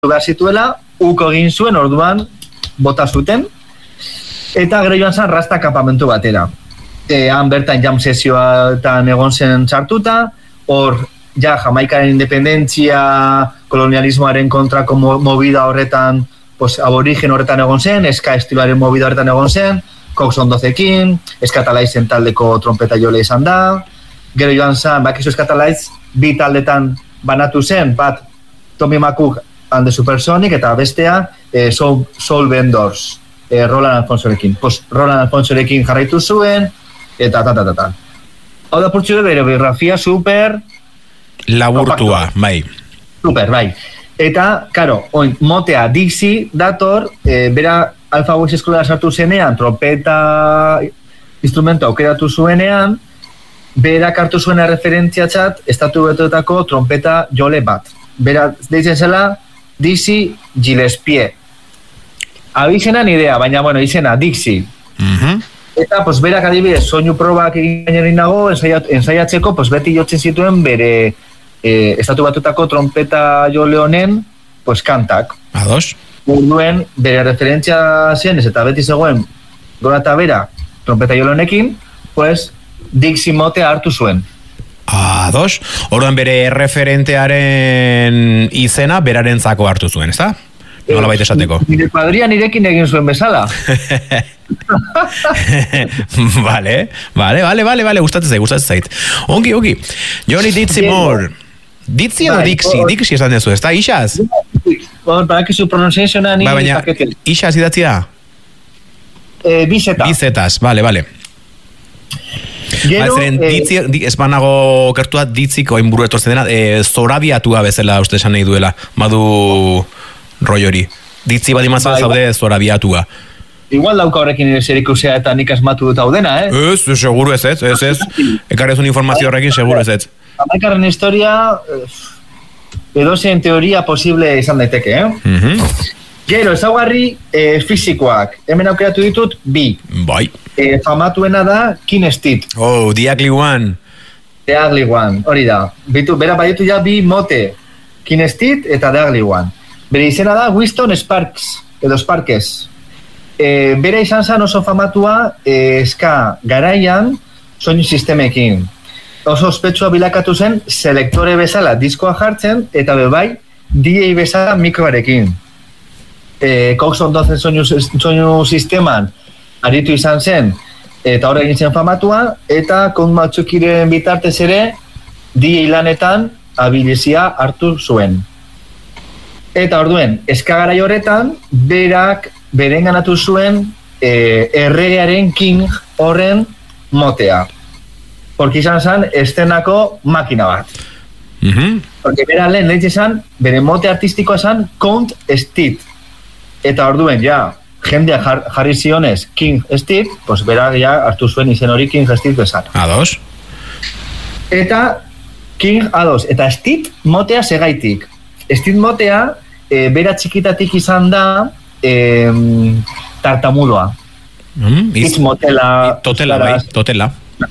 behar zituela, uko egin zuen, orduan bota zuten, eta gero joan zen Rasta kampamentu batera. Han bertan jam sesioetan egon zen txartuta, hor ja Jamaikaren independentzia, kolonialismoaren kontrako movida horretan, pues, aborigen horretan egon zen, eska estiloaren movida horretan egon zen, Coxon 12ekin, eskatalaizen taldeko trompeta jole izan da, gero joan zen, bakizu eskatalaiz, bi taldetan banatu zen, bat Tommy McCook and the Supersonic, eta bestea Soul Vendors, Roland Alfonsorekin. Pues Roland Alfonsorekin jarraitu zuen, eta ta. Hau da purtsu bere biografia super laburtua, bai. Super, bai. Eta, karo, motea Dixie dator, bera Alpha Voice eskola sartu zenean, trompeta instrumento aukeratu zuenean, berak hartu zuena referentziatzat Estatu Batuetako trompeta jole bat. Bera deitzen zela Dixie Gillespie. Abizena idea, baina bueno, izena Dixie. Eta, pues, berak adibidez, soinu probak egin nago, ensaiatzeko, pues, beti jotzen zituen bere Estatu Batuetako trompeta jole honen, pues, kantak. Ados. Urduen, bere referentzia zen, eta beti zegoen gora eta bera trompeta jole honekin, pues, Dixie motea hartu zuen. Ados. Orduan bere referentearen izena berarentzako hartu zuen, ezta? Nola baita esateko. Nire padria nirekin egin zuen bezala. Vale, gustatzen zait. Ongi. Johnny Dixie Moore. Dixie edo Dixie? Dixie esan dezu, ezta? Ixaz? Badakizu pronunciationa ni paketel. Ixaz idatzia? Bizetas, vale. Gero, ez banago kertua Ditzik oin buru etortzen dena, zorabiatua bezala uste esan nahi duela, badu roi hori. Ditzi badimazan zaude zorabiatua. Igual dauka horrekin ere zerikusea eta nik asmatu dut hau dena, Ez, seguru ez. Ekarrezun informazio horrekin seguru ez. Jamaikaren historia, edozein teoria posible izan daiteke, Gero, ezaugarri fizikoak. Hemen aukeratu ditut, bi. Bai. Famatuena da Kinestit. The Ugly One. The Ugly One, hori da. Bera baditu ja bi mote. Kinestit eta The Ugly One. Bere izena da Winston Sparks, edo Sparkes. Bera izan zen oso famatua eska garaian soinu sistemekin. Oso ospetsua bilakatu zen selektore bezala diskoa jartzen eta bebai DJ bezala mikroarekin. Coxon 12 soinu sisteman aritu izan zen eta hor egin zen famatua eta Count Matsukiren bitartez ere DJ lanetan abilizia hartu zuen. Eta orduen, eskagarai horretan berak berenganatu zuen erregearen king horren motea. Porque izan zen estenako makina bat. Porque bera lehen lehitze zen, bere mote artistikoa zen Count Steed. Eta orduen, ja, jendea jarri zionez King Steed, pues bera ja hartu zuen izen hori King Steed bezala. Ados. Eta King ados. Eta Steed motea segaitik. Steed motea, bera txikitatik izan da tartamudoa. Hitz motela. Totela.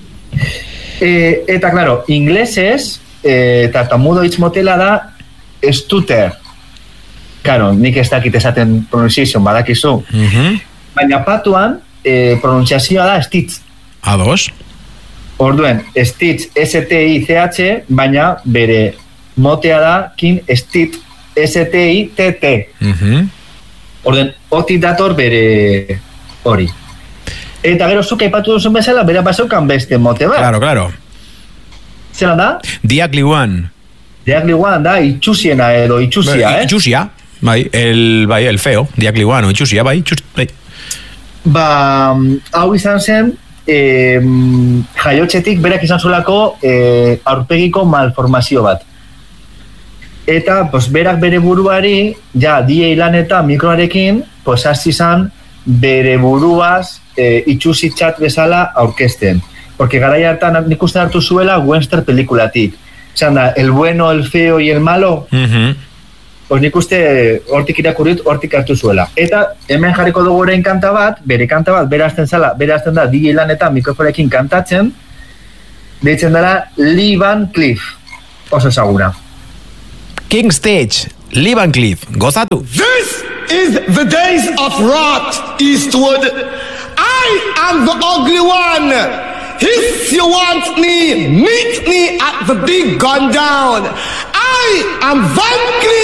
Eta, claro, inglesez, tartamudo hitz motela da stutter. Claro, nik ez dakit esaten pronunciation badakizu. Baina patuan, pronunciazioa da Stitch. Ados. Orduen, Stitch, S-T-I-C-H, baina bere motea da King Stitch, S-T-I-T-T. Orduen, otik dator bere hori. Eta gero zuk aipatu duzun bezala, bera pasaukan beste mote bat. Claro. Zeran da? The Ugly One. The Ugly One da, itxusiena edo itxusia, Itxusia, bai, el feo, The Ugly One, o itxusia, bai. Hau izan zen, jaiotxetik berak izan zuelako aurpegiko malformazio bat. Eta, pues, berak bere buruari, ja, DJ lan eta mikroarekin, pues, hasi izan bere buruaz itxusitzat bezala aurkezten. Porque garai hartan nik uste hartu zuela western pelikulatik. Zan da, el bueno, el feo y el malo, pues nik uste hortik irakurrit, hortik hartu zuela. Eta hemen jarriko dugu bere kanta bat, bere azten da DJ lanetan mikrofonekin kantatzen, deitzen dara Lee Van Cleef, oso ezaguna. King Stage, Lee Van Cleef, gozatu! This is the days of Rot, Eastwood. I am the ugly one. If you want me, meet me at the big gun down. I am Van Cleef.